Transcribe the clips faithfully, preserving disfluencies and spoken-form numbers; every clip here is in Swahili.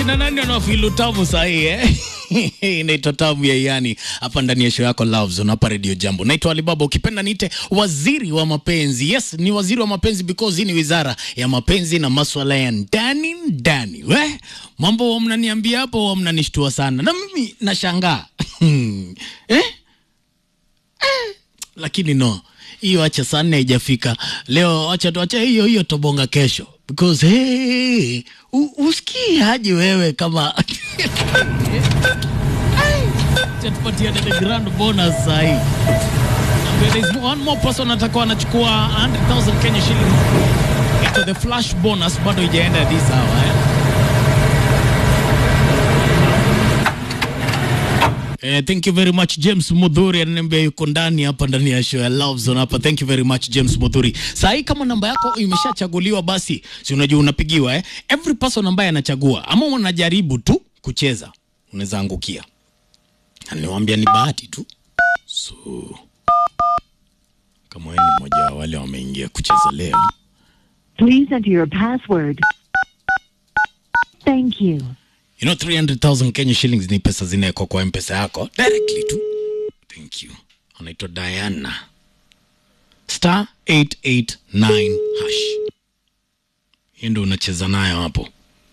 Na nani anafilu tamu sahi eh? Inaitwa tamu ya yani hapa ndani ya show yako Love Zone hapa Radio Jambo. Naitwa Alibaba, ukipenda niite waziri wa mapenzi. Yes, ni waziri wa mapenzi because hii ni wizara ya mapenzi na masuala ya ndani ndani. We, mambo mnaniambia hapo mnanishtua sana. Na mimi nashangaa. eh? eh? Lakini no. Hiyo acha sana haijafika. Leo acha tuache hiyo hiyo tobonga kesho. Because hey, usikii aje wewe kama tupatia the grand bonus sahi. There is one more person atakuwa anachukua one hundred thousand Kenya shillings into the flash bonus, bado ijaenda this hour eh. Eh, thank you very much James Mudhuri, ananiambia yuko ndani hapa ndani ya show ya Love Zone hapa. Thank you very much James Mudhuri. Sasa kama namba yako imeshachaguliwa basi si unajua unapigiwa eh. Every person ambaye anachagua ama unajaribu tu kucheza unaweza angukia. Niwaambia ni bahati tu. So kama wewe ni mmoja wa wale wameingia kucheza leo, please enter your password. Thank you. You know three hundred thousand Kenya shillings ni pesa zinawekwa kwa M-Pesa yako directly tu. Thank you. Anaitwa Diana. Star eight eight nine hash. Hii ndio unacheza nayo hapo.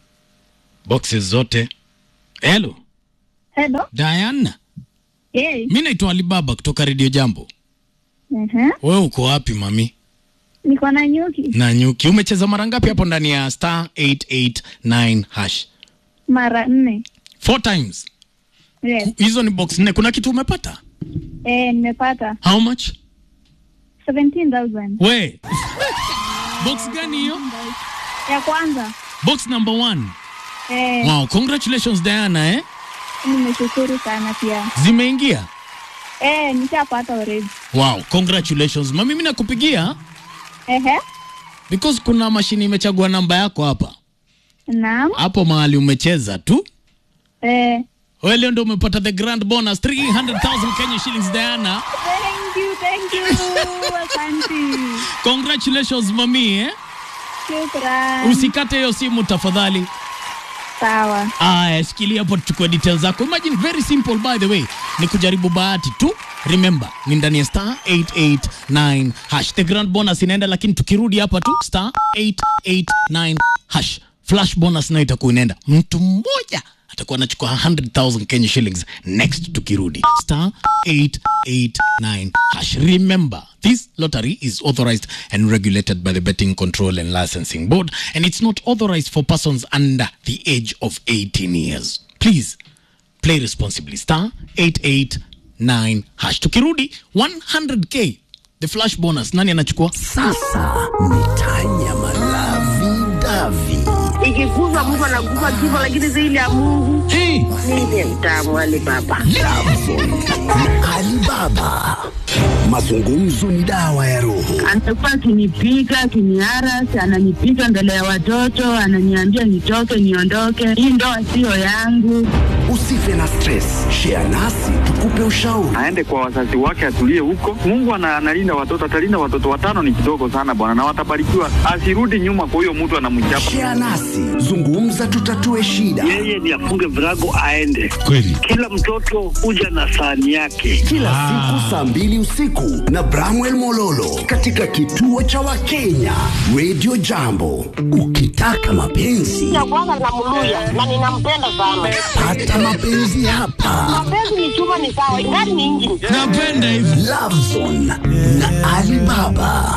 Boxes zote. Hello. Hello. Diana. Yes. Mimi naitwa Alibaba kutoka Radio Jambo. Mhm. Wewe uko wapi mami? Niko na nyuki. Na nyuki. Umecheza mara ngapi hapo ndani ya star eight eight nine hash? Mara nne. Four times. Yes. Hizo ni box nne. Kuna kitu umepata? Eh, nimepata. How much? seventeen thousand. We. Box gani hiyo? Ya kwanza. Box number one. Eh. Wow, congratulations Diana eh. Nimeshukuru sana pia. Zimeingia? Eh, nishapata already. Wow, congratulations. Mami mimi nakupigia. Ehe. Because kuna mashini imechagua namba yako hapa. Naam. Hapo mahali umecheza tu. Eh. Wewe leo ndio umepata the grand bonus three hundred thousand Kenya shillings Diana. Thank you, thank you. Asante. Congratulations mami eh. Shukrani. Usikate hiyo simu tafadhali. Sawa. Ah, shikilia hapo tuchukue details zako. Imagine very simple by the way. Ni kujaribu bahati tu. Remember, ni ndani ya star eight eight nine hash. The grand bonus inaenda lakini tukirudi hapa tu star eight eight nine hash. Flash bonus na itakuwa inaenda. Mtu mmoja atakuwa anachukua one hundred thousand Kenya shillings next tukirudi. Star eight eight nine hash. Remember, this lottery is authorized and regulated by the Betting Control and Licensing Board, and it's not authorized for persons under the age of eighteen years. Please play responsibly. Star eight eight nine hash. Tukirudi one hundred K the flash bonus. Nani anachukua? Sasa nitanya malavi davi. Ikikuza Mungu anakufa kifo, lakini zile ya Mungu. Hey. Mimi mtamu Alibaba. Alibaba. Mazungumzo ni dawa ya roho. Anakuwa akinipiga, akiniharasi, ananipiga mbele ya watoto, ananiambia nitoke, niondoke. Hii ndoa sio yangu. Usife na stress. Share nasi tukupe ushauri. Aende kwa wazazi wake atulie huko. Mungu analinda watoto, atalinda watoto watano ni kidogo sana bwana, na watabarikiwa. Asirudi nyuma kwa huyo mtu anamchapa. Share nasi. Zungumza tutatue shida. Yeye ni afunge virago aende. Kweli. Kila mtoto huja na sahani yake. Kila ah. siku saa mbili usiku na Bramwell Mololo katika kituo cha Wakenya Radio Jambo. Ukitaka mapenzi Ya kwanza namuluya na ninampenda sana. pata mapenzi hapa. Mapenzi ni chuma ni sawa, ingani ni injini. Napenda hivi. Love Zone na Alibaba.